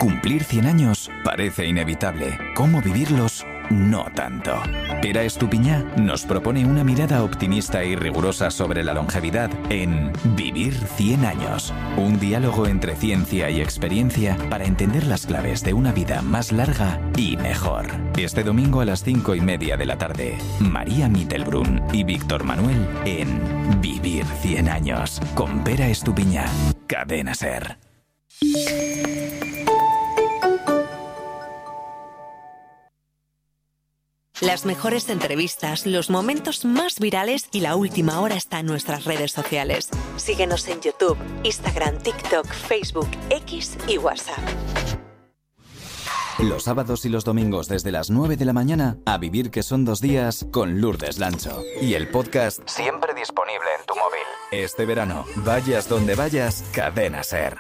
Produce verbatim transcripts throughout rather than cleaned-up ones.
Cumplir cien años parece inevitable. ¿Cómo vivirlos? No tanto. Pera Estupiñá nos propone una mirada optimista y rigurosa sobre la longevidad en Vivir cien años. Un diálogo entre ciencia y experiencia para entender las claves de una vida más larga y mejor. Este domingo a las cinco y media de la tarde, María Mittelbrun y Víctor Manuel en Vivir cien años con Pera Estupiñá. Cadena SER. Las mejores entrevistas, los momentos más virales y la última hora está en nuestras redes sociales. Síguenos en YouTube, Instagram, TikTok, Facebook, X y WhatsApp. Los sábados y los domingos desde las nueve de la mañana, A Vivir que son dos días con Lourdes Lancho. Y el podcast siempre disponible en tu móvil. Este verano, vayas donde vayas, Cadena SER.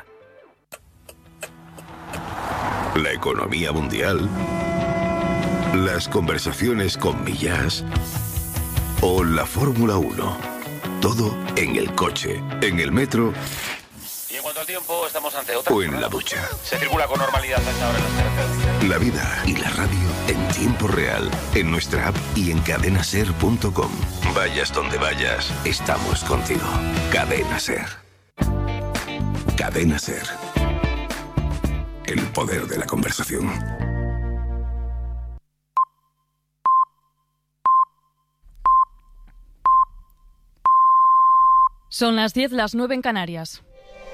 La economía mundial, las conversaciones con Millás o la Fórmula uno. Todo en el coche, en el metro. Y en cuanto al tiempo, estamos ante otra. O en la ducha. Se circula con normalidad a esta hora en las carreteras. La vida y la radio en tiempo real, en nuestra app y en cadena ser punto com. Vayas donde vayas, estamos contigo. Cadena SER. Cadena SER. El poder de la conversación. Son las diez, las nueve en Canarias.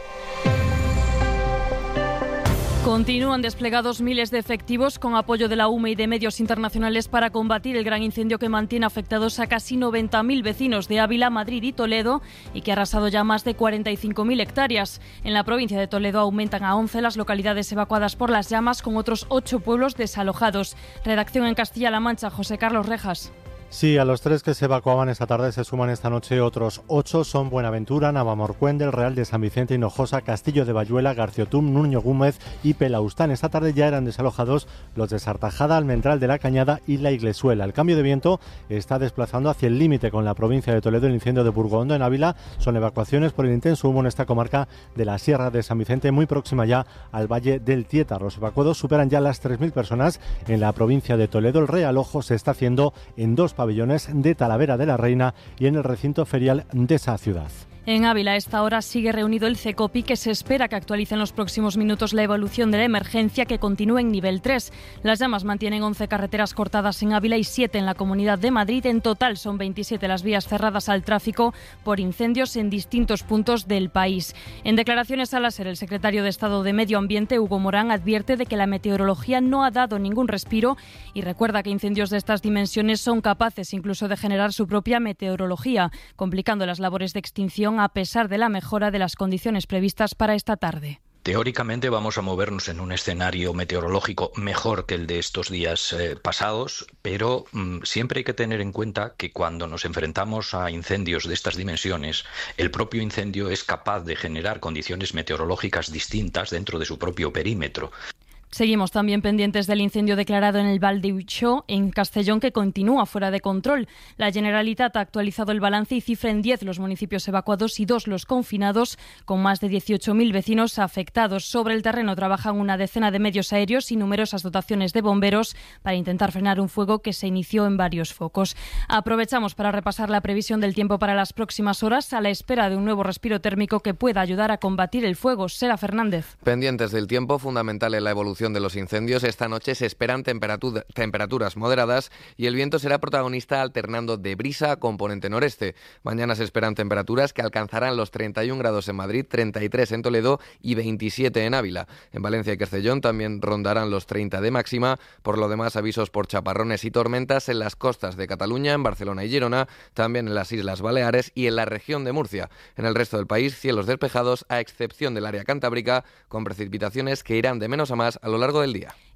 Continúan desplegados miles de efectivos con apoyo de la U M E y de medios internacionales para combatir el gran incendio que mantiene afectados a casi noventa mil vecinos de Ávila, Madrid y Toledo y que ha arrasado ya más de cuarenta y cinco mil hectáreas. En la provincia de Toledo aumentan a once las localidades evacuadas por las llamas, con otros ocho pueblos desalojados. Redacción en Castilla-La Mancha, José Carlos Rejas. Sí, a los tres que se evacuaban esta tarde se suman esta noche otros ocho. Son Buenaventura, Navamorcuende, Real de San Vicente, Hinojosa, Castillo de Bayuela, Garciotum, Nuño Gómez y Pelaustán. Esta tarde ya eran desalojados los de Sartajada, Almendral de la Cañada y La Iglesuela. El cambio de viento está desplazando hacia el límite con la provincia de Toledo el incendio de Burgondo. En Ávila son evacuaciones por el intenso humo en esta comarca de la Sierra de San Vicente, muy próxima ya al Valle del Tieta. Los evacuados superan ya las tres mil personas en la provincia de Toledo. El realojo se está haciendo en dos pabellones de Talavera de la Reina y en el recinto ferial de esa ciudad. En Ávila, a esta hora sigue reunido el CECOPI, que se espera que actualice en los próximos minutos la evolución de la emergencia, que continúa en nivel tres. Las llamas mantienen once carreteras cortadas en Ávila y siete en la Comunidad de Madrid. En total son veintisiete las vías cerradas al tráfico por incendios en distintos puntos del país. En declaraciones a la SER, el secretario de Estado de Medio Ambiente, Hugo Morán, advierte de que la meteorología no ha dado ningún respiro y recuerda que incendios de estas dimensiones son capaces incluso de generar su propia meteorología, complicando las labores de extinción a pesar de la mejora de las condiciones previstas para esta tarde. Teóricamente vamos a movernos en un escenario meteorológico mejor que el de estos días eh, pasados, pero mmm, siempre hay que tener en cuenta que cuando nos enfrentamos a incendios de estas dimensiones, el propio incendio es capaz de generar condiciones meteorológicas distintas dentro de su propio perímetro. Seguimos también pendientes del incendio declarado en el Val de Uixó, en Castellón, que continúa fuera de control. La Generalitat ha actualizado el balance y cifra en diez los municipios evacuados y dos los confinados, con más de dieciocho mil vecinos afectados. Sobre el terreno trabajan una decena de medios aéreos y numerosas dotaciones de bomberos para intentar frenar un fuego que se inició en varios focos. Aprovechamos para repasar la previsión del tiempo para las próximas horas, a la espera de un nuevo respiro térmico que pueda ayudar a combatir el fuego. Sera Fernández. Pendientes del tiempo, fundamental en la evolución de los incendios. Esta noche se esperan temperatura, temperaturas moderadas y el viento será protagonista, alternando de brisa a componente noreste. Mañana se esperan temperaturas que alcanzarán los treinta y un grados en Madrid, treinta y tres en Toledo y veintisiete en Ávila. En Valencia y Castellón también rondarán los treinta de máxima. Por lo demás, avisos por chaparrones y tormentas en las costas de Cataluña, en Barcelona y Girona, también en las Islas Baleares y en la región de Murcia. En el resto del país, cielos despejados, a excepción del área cantábrica, con precipitaciones que irán de menos a más a lo largo del día.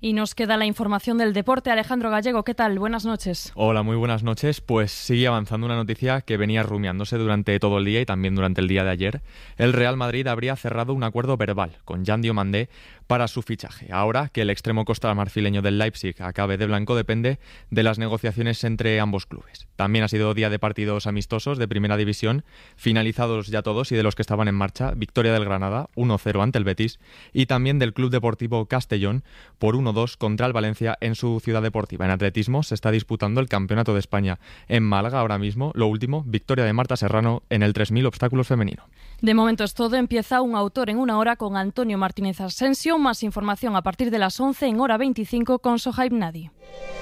Y nos queda la información del deporte. Alejandro Gallego, ¿qué tal? Buenas noches. Hola, muy buenas noches. Pues sigue avanzando una noticia que venía rumiándose durante todo el día y también durante el día de ayer. El Real Madrid habría cerrado un acuerdo verbal con Jan Diomandé para su fichaje. Ahora que el extremo costarricense del Leipzig acabe de blanco depende de las negociaciones entre ambos clubes. También ha sido día de partidos amistosos de Primera División, finalizados ya todos y de los que estaban en marcha. Victoria del Granada, uno cero ante el Betis, y también del Club Deportivo Castellón por uno dos contra el Valencia en su ciudad deportiva. En atletismo se está disputando el Campeonato de España en Málaga ahora mismo. Lo último, victoria de Marta Serrano en el tres mil obstáculos femenino. De momento es todo. Empieza Un Autor en una hora con Antonio Martínez Asensio. Más información a partir de las once en hora veinticinco con Sohaib Nadi.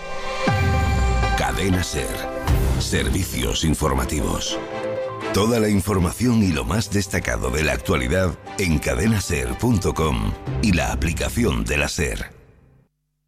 Cadena SER. Servicios informativos. Toda la información y lo más destacado de la actualidad en cadena ser punto com y la aplicación de la SER.